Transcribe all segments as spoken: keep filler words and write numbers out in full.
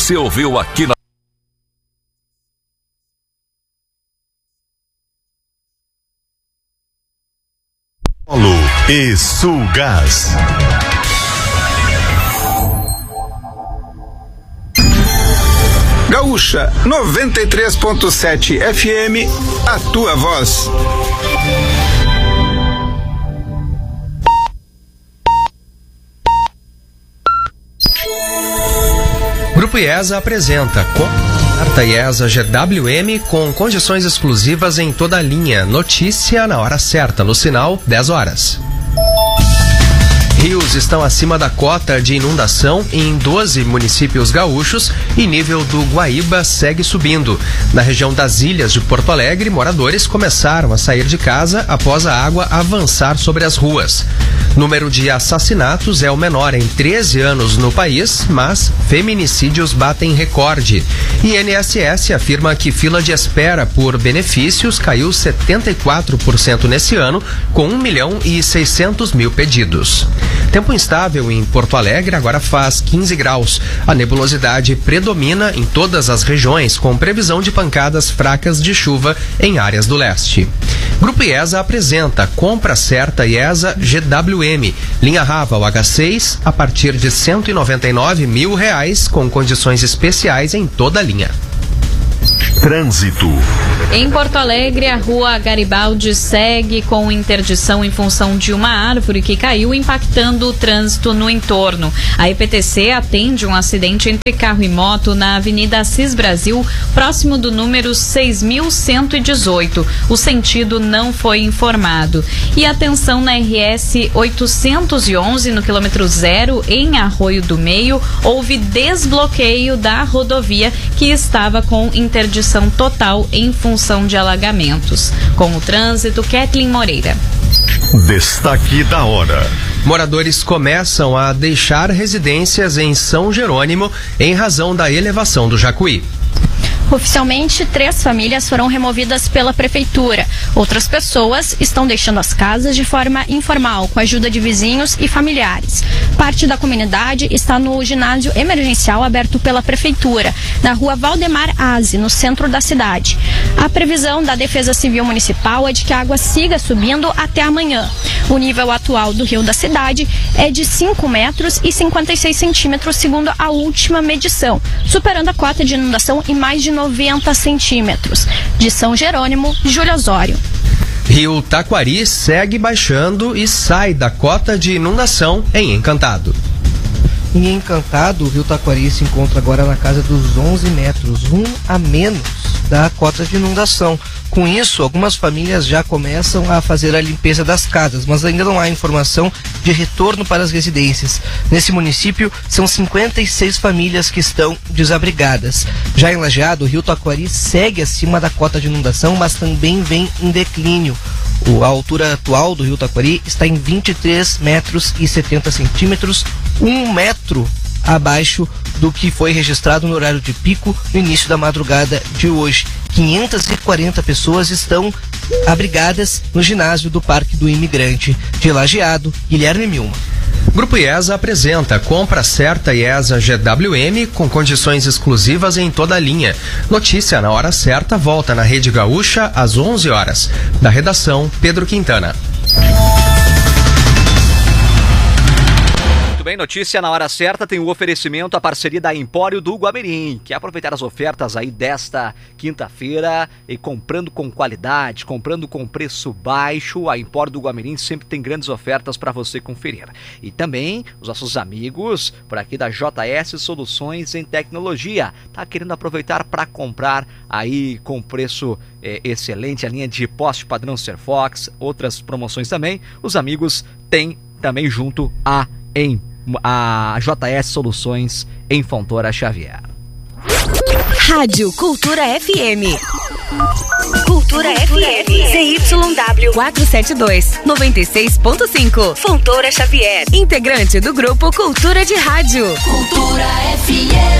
você ouviu aqui na Polo e Sulgás. Gaúcha noventa e três ponto sete F M, a tua voz. Grupo IESA apresenta Carta IESA G W M com condições exclusivas em toda a linha. Notícia na hora certa, no sinal dez horas. Rios estão acima da cota de inundação em doze municípios gaúchos e nível do Guaíba segue subindo. Na região das Ilhas de Porto Alegre, moradores começaram a sair de casa após a água avançar sobre as ruas. Número de assassinatos é o menor em treze anos no país, mas feminicídios batem recorde. I N S S afirma que fila de espera por benefícios caiu setenta e quatro por cento nesse ano, com um milhão e seiscentos mil pedidos. Tempo instável em Porto Alegre, agora faz quinze graus. A nebulosidade predomina em todas as regiões, com previsão de pancadas fracas de chuva em áreas do leste. Grupo IESA apresenta Compra Certa IESA G W M. Linha Raval H seis a partir de cento e noventa e nove mil reais, com condições especiais em toda a linha. Trânsito. Em Porto Alegre, a rua Garibaldi segue com interdição em função de uma árvore que caiu, impactando o trânsito no entorno. A E P T C atende um acidente entre carro e moto na Avenida Assis Brasil, próximo do número seis mil cento e dezoito. O sentido não foi informado. E atenção na R S oitocentos e onze, no quilômetro zero, em Arroio do Meio, houve desbloqueio da rodovia que estava com interdição total em função de alagamentos. Com o trânsito, Kathleen Moreira. Destaque da hora. Moradores começam a deixar residências em São Jerônimo em razão da elevação do Jacuí. Oficialmente, três famílias foram removidas pela prefeitura. Outras pessoas estão deixando as casas de forma informal, com a ajuda de vizinhos e familiares. Parte da comunidade está no ginásio emergencial aberto pela prefeitura, na rua Valdemar Aze, no centro da cidade. A previsão da Defesa Civil Municipal é de que a água siga subindo até amanhã. O nível atual do rio da cidade é de cinco metros e cinquenta e seis centímetros, segundo a última medição, superando a cota de inundação em mais de noventa centímetros. De São Jerônimo, Júlia Osório. Rio Taquari segue baixando e sai da cota de inundação em Encantado. Em Encantado, o Rio Taquari se encontra agora na casa dos onze metros, um a menos da cota de inundação. Com isso, algumas famílias já começam a fazer a limpeza das casas, mas ainda não há informação de retorno para as residências. Nesse município, são cinquenta e seis famílias que estão desabrigadas. Já em Lajeado, o Rio Taquari segue acima da cota de inundação, mas também vem em declínio. A altura atual do Rio Taquari está em vinte e três metros e setenta centímetros, um metro abaixo do que foi registrado no horário de pico no início da madrugada de hoje. quinhentas e quarenta pessoas estão abrigadas no ginásio do Parque do Imigrante. De Lajeado, Guilherme Milma. Grupo IESA apresenta Compra Certa IESA G W M com condições exclusivas em toda a linha. Notícia na hora certa volta na Rede Gaúcha às onze horas. Da redação, Pedro Quintana. Bem, notícia na hora certa tem o oferecimento, a parceria da Empório do Guamirim. Quer aproveitar as ofertas aí desta quinta-feira e comprando com qualidade, comprando com preço baixo, a Empório do Guamirim sempre tem grandes ofertas para você conferir. E também os nossos amigos por aqui da J S Soluções em Tecnologia. Tá querendo aproveitar para comprar aí com preço é, excelente, a linha de poste padrão Serfox, outras promoções também. Os amigos têm também junto a em a J S Soluções em Fontoura Xavier. Rádio Cultura F M. Cultura F M. C Y W quatrocentos e setenta e dois, noventa e seis ponto cinco. Fontoura Xavier. Integrante do grupo Cultura de Rádio. Cultura F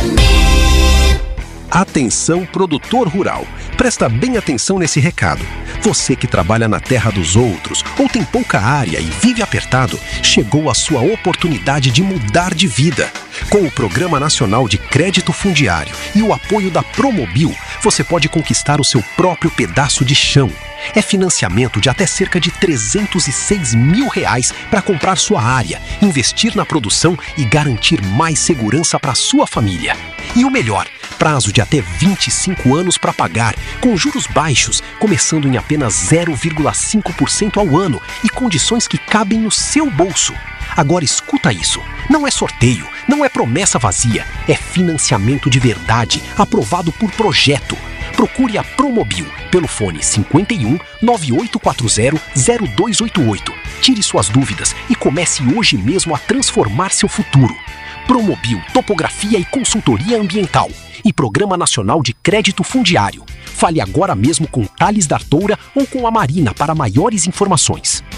M. Atenção, produtor rural. Presta bem atenção nesse recado. Você que trabalha na terra dos outros ou tem pouca área e vive apertado, chegou a sua oportunidade de mudar de vida. Com o Programa Nacional de Crédito Fundiário e o apoio da Promobil, você pode conquistar o seu próprio pedaço de chão. É financiamento de até cerca de trezentos e seis mil reais para comprar sua área, investir na produção e garantir mais segurança para sua família. E o melhor, prazo de até vinte e cinco anos para pagar, com juros baixos, começando em apenas zero vírgula cinco por cento ao ano e condições que cabem no seu bolso. Agora escuta isso, não é sorteio, não é promessa vazia, é financiamento de verdade, aprovado por projeto. Procure a Promobil pelo fone cinquenta e um, nove oito quatro zero, zero dois oito oito. Tire suas dúvidas e comece hoje mesmo a transformar seu futuro. Promobil, Topografia e Consultoria Ambiental e Programa Nacional de Crédito Fundiário. Fale agora mesmo com Thales D'Artoura ou com a Marina para maiores informações.